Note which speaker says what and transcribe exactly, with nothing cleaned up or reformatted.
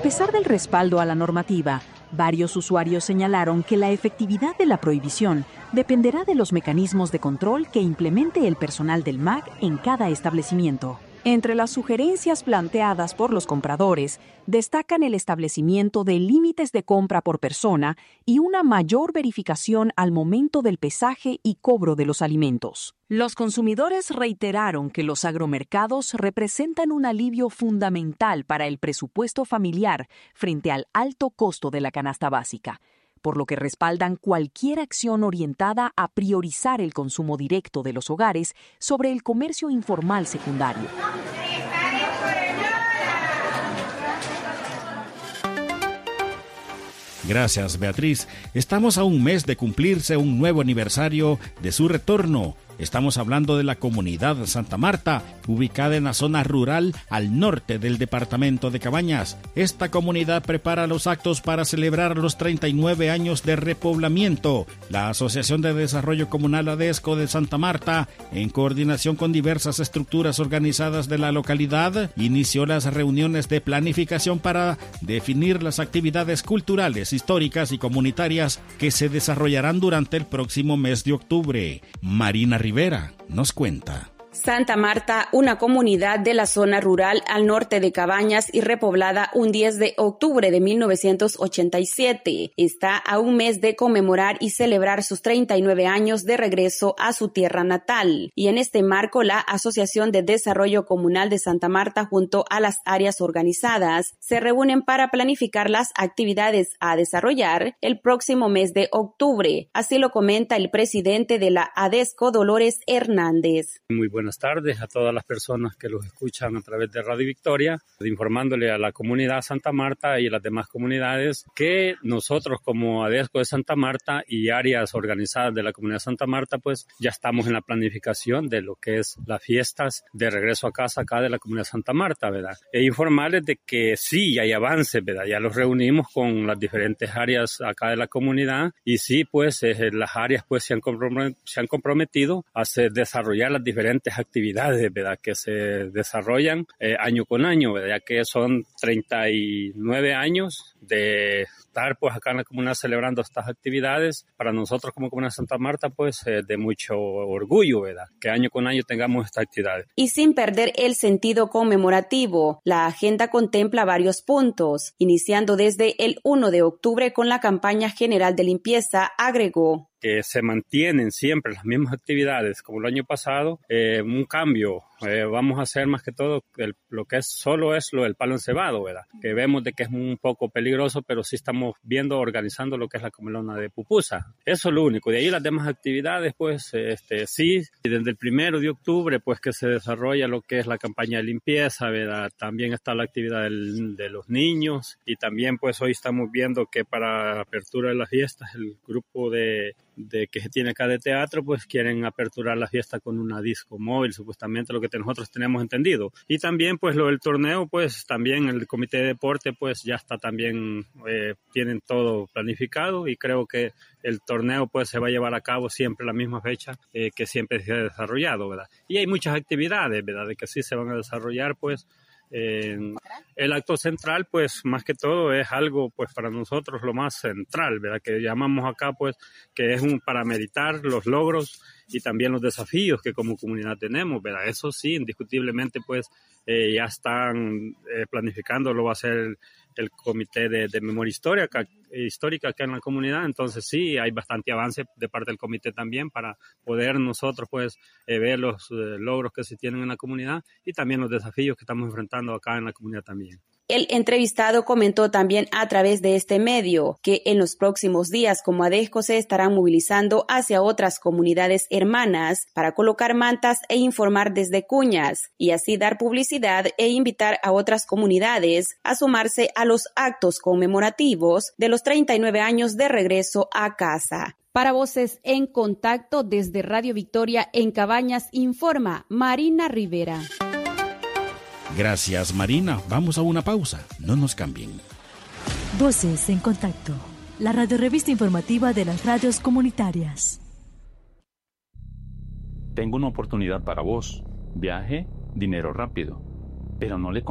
Speaker 1: pesar del respaldo a la normativa, varios usuarios señalaron que la efectividad de la prohibición dependerá de los mecanismos de control que implemente el personal del M A C en cada establecimiento. Entre las sugerencias planteadas por los compradores, destacan el establecimiento de límites de compra por persona y una mayor verificación al momento del pesaje y cobro de los alimentos. Los consumidores reiteraron que los agromercados representan un alivio fundamental para el presupuesto familiar frente al alto costo de la canasta básica, por lo que respaldan cualquier acción orientada a priorizar el consumo directo de los hogares sobre el comercio informal secundario.
Speaker 2: Gracias, Beatriz. Estamos a un mes de cumplirse un nuevo aniversario de su retorno. Estamos hablando de la comunidad Santa Marta, ubicada en la zona rural al norte del departamento de Cabañas. Esta comunidad prepara los actos para celebrar los treinta y nueve años de repoblamiento. La Asociación de Desarrollo Comunal ADESCO de Santa Marta, en coordinación con diversas estructuras organizadas de la localidad, inició las reuniones de planificación para definir las actividades culturales, históricas y comunitarias que se desarrollarán durante el próximo mes de octubre. Marina Rivera nos cuenta.
Speaker 3: Santa Marta, una comunidad de la zona rural al norte de Cabañas y repoblada un diez de octubre de mil novecientos ochenta y siete. Está a un mes de conmemorar y celebrar sus treinta y nueve años de regreso a su tierra natal. Y en este marco, la Asociación de Desarrollo Comunal de Santa Marta junto a las áreas organizadas se reúnen para planificar las actividades a desarrollar el próximo mes de octubre. Así lo comenta el presidente de la ADESCO, Dolores Hernández.
Speaker 4: Muy bueno. Buenas tardes a todas las personas que los escuchan a través de Radio Victoria, informándole a la comunidad Santa Marta y a las demás comunidades que nosotros como ADESCO de Santa Marta y áreas organizadas de la comunidad Santa Marta, pues ya estamos en la planificación de lo que es las fiestas de regreso a casa acá de la comunidad Santa Marta, ¿verdad? E informarles de que sí hay avances, ¿verdad? Ya los reunimos con las diferentes áreas acá de la comunidad y sí, pues eh, las áreas pues se han, comprom- se han comprometido a hacer, desarrollar las diferentes actividades, ¿verdad?, que se desarrollan eh, año con año, ¿verdad?, ya que son treinta y nueve años de estar pues acá en la comunidad celebrando estas actividades. Para nosotros como comunidad Santa Marta, pues eh, de mucho orgullo, ¿verdad?, que año con año tengamos estas actividades.
Speaker 3: Y sin perder el sentido conmemorativo, la agenda contempla varios puntos, iniciando desde el primero de octubre con la campaña general de limpieza, agregó.
Speaker 4: Que se mantienen siempre las mismas actividades como el año pasado, eh, un cambio. Eh, vamos a hacer más que todo el, lo que es solo es lo del palo encebado, ¿verdad? Que vemos de que es un poco peligroso, pero sí estamos viendo, organizando lo que es la comelona de pupusa. Eso es lo único. De ahí las demás actividades, pues, este, sí, y desde el primero de octubre, pues, que se desarrolla lo que es la campaña de limpieza, ¿verdad? También está la actividad del, de los niños y también, pues, hoy estamos viendo que para apertura de las fiestas, el grupo de de que se tiene acá de teatro, pues quieren aperturar la fiesta con una disco móvil, supuestamente lo que nosotros tenemos entendido. Y también, pues, lo del torneo, pues, también el comité de deporte, pues, ya está también, eh, tienen todo planificado y creo que el torneo, pues, se va a llevar a cabo siempre la misma fecha eh, que siempre se ha desarrollado, ¿verdad? Y hay muchas actividades, ¿verdad?, de que sí se van a desarrollar, pues, Eh, el acto central, pues, más que todo es algo, pues, para nosotros lo más central, ¿verdad? Que llamamos acá, pues, que es un para meditar los logros y también los desafíos que como comunidad tenemos, ¿verdad? Eso sí, indiscutiblemente, pues, eh, ya están eh, planificando, lo va a hacer el, el comité de, de memoria histórica, histórica acá en la comunidad. Entonces sí, hay bastante avance de parte del comité también para poder nosotros, pues, eh, ver los eh, logros que se tienen en la comunidad y también los desafíos que estamos enfrentando acá en la comunidad también.
Speaker 3: El entrevistado comentó también a través de este medio que en los próximos días como ADESCO se estarán movilizando hacia otras comunidades hermanas para colocar mantas e informar desde cuñas y así dar publicidad e invitar a otras comunidades a sumarse a los actos conmemorativos de los treinta y nueve años de regreso a casa. Para Voces en Contacto desde Radio Victoria en Cabañas, informa Marina Rivera.
Speaker 2: Gracias, Marina. Vamos a una pausa. No nos cambien.
Speaker 5: Voces en Contacto, la radiorevista informativa de las radios comunitarias.
Speaker 6: Tengo una oportunidad para vos. Viaje, dinero rápido. Pero no le